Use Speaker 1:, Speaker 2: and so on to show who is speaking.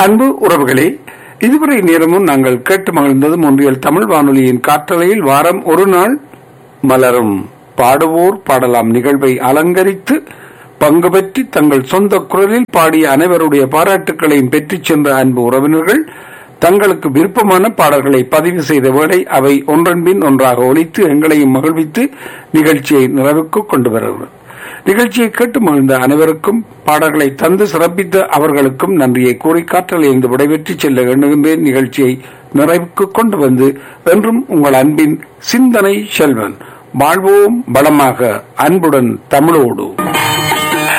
Speaker 1: அன்பு உறவுகளே, இதுவரை நேரமும் நாங்கள் கேட்டு மகிழ்ந்தது ஒன்றியல் தமிழ் வானொலியின் காற்றலையில் வாரம் ஒரு நாள் மலரும் பாடுவோர் பாடலாம் நிகழ்வை அலங்கரித்து பங்கு பெற்றி தங்கள் சொந்த குரலில் பாடிய அனைவருடைய பாராட்டுக்களையும் பெற்றுச் சென்ற அன்பு உறவினர்கள் தங்களுக்கு விருப்பமான பாடல்களை பதிவு செய்த வேளை அவை ஒன்றன்பின் ஒன்றாக ஒலித்து எங்களையும் மகிழ்வித்து நிகழ்ச்சியை நிறைவுக்கு கொண்டு வருகிறது. நிகழ்ச்சியை கேட்டு மகிழ்ந்த அனைவருக்கும் பாடல்களை தந்து சிறப்பித்த அவர்களுக்கும் நன்றியை கூறி காற்றலை இருந்து விடைபெற்று செல்ல எண்ணுகின்றேன். நிகழ்ச்சியை நிறைவுக்கு கொண்டு வந்து என்றும் உங்கள் அன்பின் சிந்தனை செல்வன். வாழ்வோம் பலமாக, அன்புடன் தமிழோடு.